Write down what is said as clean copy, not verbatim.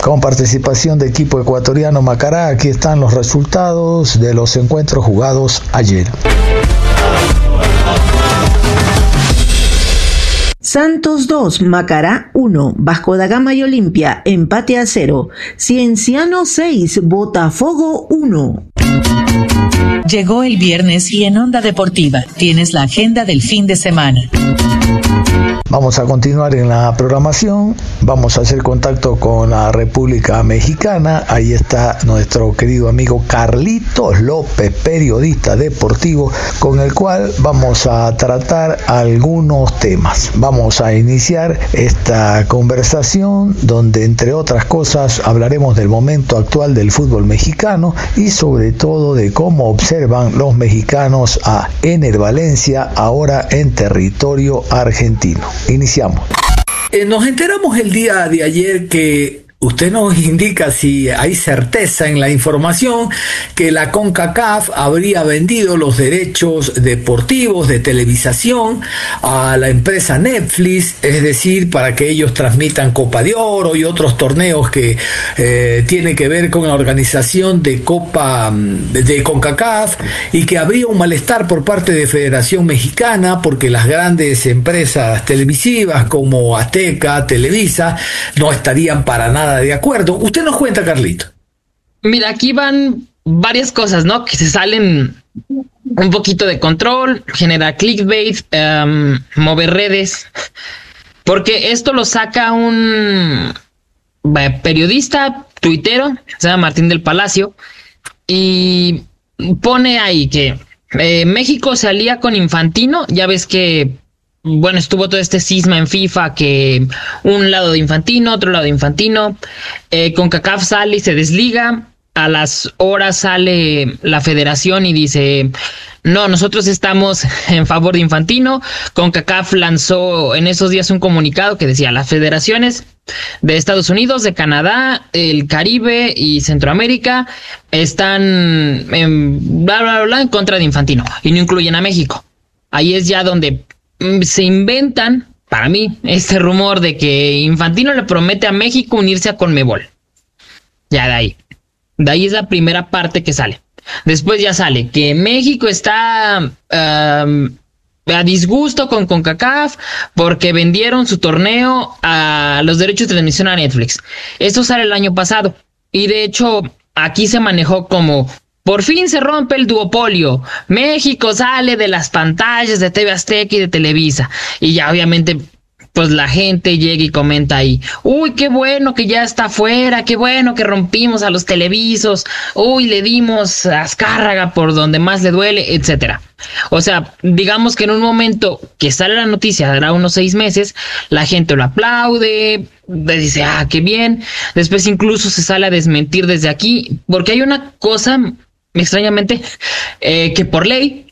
con participación de equipo ecuatoriano Macará. Aquí están los resultados de los encuentros jugados ayer. Santos 2, Macará 1, Vasco da Gama y Olimpia, empate a 0. Cienciano 6, Botafogo 1. Llegó el viernes y en Onda Deportiva tienes la agenda del fin de semana. Vamos a continuar en la programación, vamos a hacer contacto con la República Mexicana. Ahí está nuestro querido amigo Carlitos López, periodista deportivo, con el cual vamos a tratar algunos temas. Vamos a iniciar esta conversación donde, entre otras cosas, hablaremos del momento actual del fútbol mexicano y sobre todo de cómo observan los mexicanos a Ener Valencia ahora en territorio argentino. Iniciamos. Nos enteramos el día de ayer que usted nos indica si hay certeza en la información que la CONCACAF habría vendido los derechos deportivos de televisación a la empresa Netflix, es decir, para que ellos transmitan Copa de Oro y otros torneos que tienen que ver con la organización de Copa de CONCACAF, y que habría un malestar por parte de Federación Mexicana porque las grandes empresas televisivas como Azteca, Televisa, no estarían para nada de acuerdo. Usted nos cuenta, Carlito. Mira, aquí van varias cosas, ¿no? Que se salen un poquito de control, generar clickbait, mover redes, porque esto lo saca un periodista tuitero, se llama Martín del Palacio, y pone ahí que México se alía con Infantino. Ya ves que bueno, estuvo todo este cisma en FIFA, que un lado de Infantino, otro lado de Infantino. CONCACAF sale y se desliga. A las horas sale la federación y dice, no, nosotros estamos en favor de Infantino. CONCACAF lanzó en esos días un comunicado que decía, las federaciones de Estados Unidos, de Canadá, el Caribe y Centroamérica están en bla, bla, bla, en contra de Infantino y no incluyen a México. Ahí es ya donde se inventan, para mí, este rumor de que Infantino le promete a México unirse a Conmebol. Ya de ahí es la primera parte que sale. Después ya sale que México está a disgusto con CONCACAF porque vendieron su torneo a los derechos de transmisión a Netflix. Esto sale el año pasado y de hecho aquí se manejó como: por fin se rompe el duopolio. México sale de las pantallas de TV Azteca y de Televisa. Y ya obviamente, pues la gente llega y comenta ahí: uy, qué bueno que ya está fuera, qué bueno que rompimos a los televisos, uy, le dimos a Azcárraga por donde más le duele, etcétera. O sea, digamos que en un momento que sale la noticia, dará unos 6 meses, la gente lo aplaude, le dice, ah, qué bien. Después incluso se sale a desmentir desde aquí, porque hay una cosa extrañamente, que por ley